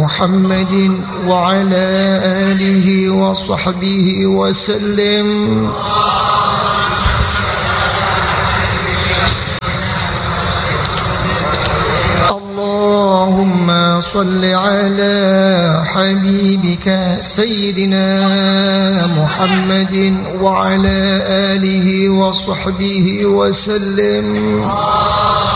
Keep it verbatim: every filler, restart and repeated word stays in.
محمد وعلى آله وصحبه وسلم. اللهم صل على حبيبك سيدنا محمد وعلى آله وصحبه وسلم.